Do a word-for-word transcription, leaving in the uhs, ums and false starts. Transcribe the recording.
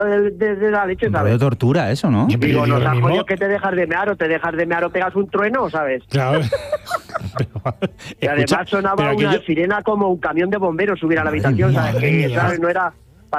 de, de, de la leche, ¿sabes? de tortura eso, ¿no? Digo, no Lo te mismo- jodido que te dejas de mear o te dejas de mear o pegas un trueno, ¿sabes? Claro. Y además sonaba una aquello- sirena como un camión de bomberos subir a la habitación, mía, ¿sabes? madre Que, mía. ¿sabes? No era,